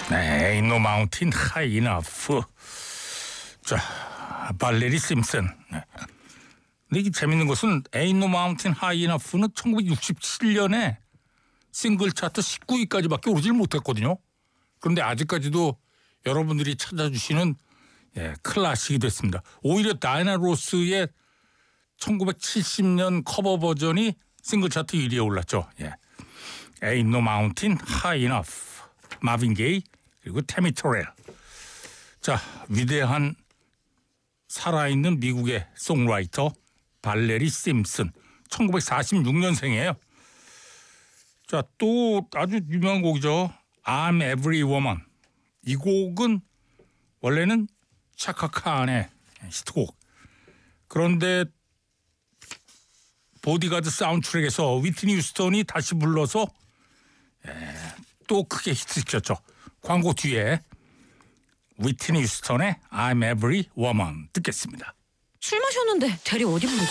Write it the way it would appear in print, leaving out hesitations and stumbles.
네, Ain't no mountain high enough. 자, 발레리 심슨. 네. 근데 이게 재밌는 것은 Ain't no mountain high enough는 1967년에 싱글 차트 19위까지밖에 오르질 못했거든요. 그런데 아직까지도 여러분들이 찾아주시는 클래식이 됐습니다. 오히려 다이나 로스의 1970년 커버 버전이 싱글 차트 1위에 올랐죠. Ain't no mountain high enough. 마빈 게이 그리고 태미 토렐. 자, 위대한 살아있는 미국의 송라이터 발레리 심슨 1946년생이에요. 자, 또 아주 유명한 곡이죠. I'm Every Woman. 이 곡은 원래는 샤카 칸의 히트곡. 그런데 보디가드 사운드트랙에서 위트니 휴스턴이 다시 불러서 또 크게 히트시켰죠. 광고 뒤에 위트니 휴스턴의 I'm Every Woman 듣겠습니다. 술 마셨는데 대리 어디 부르지?